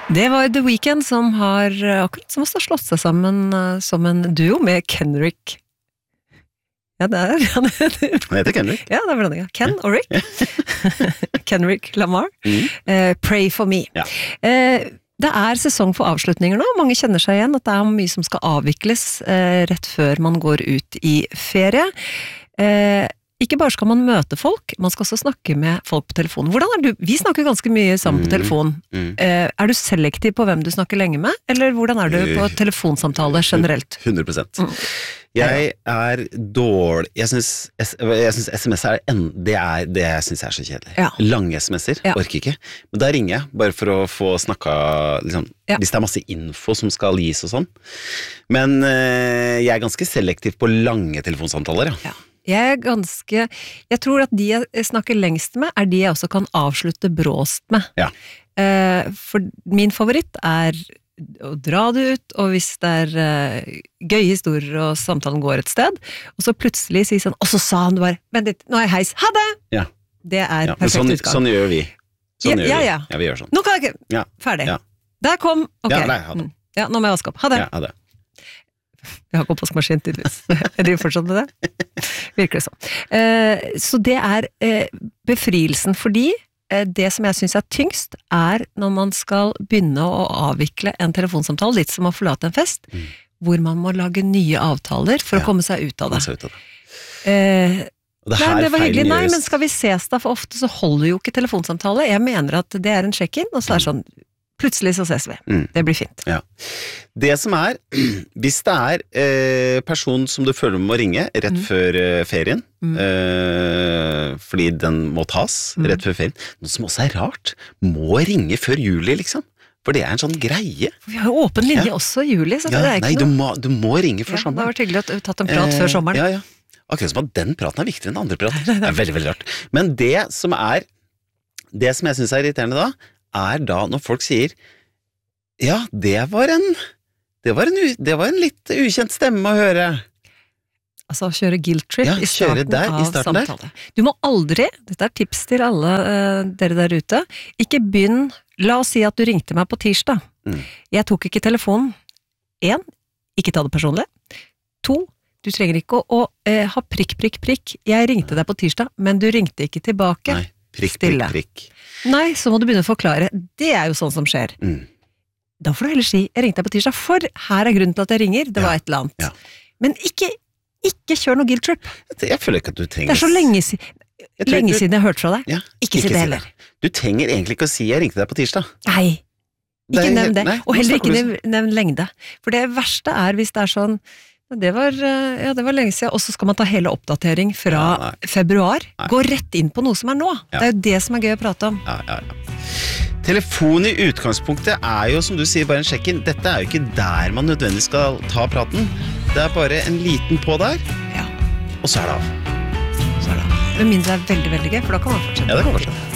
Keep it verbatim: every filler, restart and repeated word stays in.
Det var The Weeknd som har akkurat som har slått seg sammen uh, som en duo med Kendrick. Ja, det er han. Han heter Kendrick. Ja, det er blanding. Ken og Rick. Kendrick Lamar. Mm. Uh, Pray for me. Ja. Uh, det er sesong for avslutninger nå. Mange kjenner seg igjen at det er mye som skal avvikles uh, rett før man går ut i ferie. Uh, Ikke bare skal man møte folk, man skal også snakke med folk på telefon. Hvordan er du? Vi snakker ganske mye sammen på telefon. Mm, mm. Eh, er du selektiv på hvem du snakker lenge med, eller hvordan er du på telefonsamtale generelt? hundre prosent. Mm. Jeg er dårlig, jeg synes, jeg synes sms er, en, det er det jeg synes er så kjedelig. Ja. Lange sms'er, ja. Orker ikke. Men da ringer jeg, bare for å få snakket, liksom, ja. Hvis det er masse info som skal gis og sånn. Men eh, jeg er ganske selektiv på lange telefonsamtaler, ja. Ja. Jeg er ganske, jeg tror at de jeg snakker lengst med, er de jeg også kan avslutte bråst med. Ja. Eh, for min favoritt er å dra det ut, og hvis det er uh, gøye historier og samtalen går et sted, og så plutselig sier sånn, og så sa han du bare, vent litt, nå er jeg heis, ha det! Ja. Det er ja, perfekt sånn, utgang. Sånn gjør vi. Sånn ja, gjør ja, vi. Ja. Ja, vi gjør sånn. Nå kan jeg ikke, ja. Ferdig. Ja. Der kom, ok. Ja, nei, ha det. Ja, nå må jeg vaske opp, ha det. Ja, ha det. Jeg har ikke oppvaskmaskin tydeligvis. Jeg driver fortsatt med det. Virker det sånn. Eh, så det er eh, befrielsen, fordi eh, det som jeg synes er tyngst, er når man skal begynne å avvikle en telefonsamtale, litt som å forlate en fest, mm. hvor man må lage nye avtaler for ja. Å komme seg ut av det. Ut av det. Eh, det, nei, det var hyggelig, nei, gjøres. Men skal vi ses da, for ofte så holder jo ikke telefonsamtale. Jeg mener at det er en check-in, og så er det sånn, plutselig så ses vi. Mm. Det blir fint. Ja. Det som er, hvis det er eh, person som du føler må ringe rett mm. før eh, ferien, mm. eh, fordi den må tas mm. rett før ferien, noe som også er rart, må ringe før juli, liksom. For det er en sånn greie. Vi har jo åpen linje ja. Også i juli, så ja, det er ikke nei, noe. Du må, du må ringe før ja, sommeren. Det har vært hyggelig at du har tatt en prat eh, før sommeren. Ja, ja. Akkurat som at den praten er viktigere enn andre prat. Det er veldig, veldig rart. Men det som er, det som jeg synes er irriterende da, er da når folk sier ja, det var en det var en, det var en litt ukjent stemme å høre. Altså å kjøre guilt trip ja, i starten, der, av i starten samtale. Der. Du må aldri, dette er tips til alle uh, dere der ute, ikke begynn, la oss si at du ringte meg på tirsdag. Mm. Jeg tok ikke telefonen. En, ikke ta det personlig. To, du trenger ikke å, å uh, ha prikk, prikk, prikk. Jeg ringte deg på tirsdag, men du ringte ikke tilbake. Nei, prikk, Stille. prikk, prikk. Nei, så må du begynne å forklare. Det er jo sånn som skjer. Mm. Da får du heller si, jeg ringte deg på tirsdag, for her er grunnen til at jeg ringer, det ja, var et eller annet. Ja. Men ikke, ikke kjør noe guilt trip. Jeg føler ikke at du trenger... Det er så lenge, si lenge siden jeg har hørt fra deg. Ja, ikke, ikke si det heller. Du trenger egentlig ikke å si, jeg ringte deg på tirsdag. Nei, ikke det, nevn det. Nei, og heller ikke nevn, nevn lengde. For det verste er hvis det er sånn, det var, ja, det var lenge siden, og så skal man ta hele oppdatering fra ja, februar. Nei. Gå rett inn på noe som er nå. Ja. Det er jo det som er gøy å prate om. Ja, ja, ja. Telefon i utgangspunktet er jo, som du sier, bare en check-in. Dette er jo ikke der man nødvendigvis skal ta praten. Det er bare en liten på der, ja. Og så er det av. Så er det av. Men mindre er veldig, veldig gøy, for da kan man fortsette. Ja, det kan man fortsette.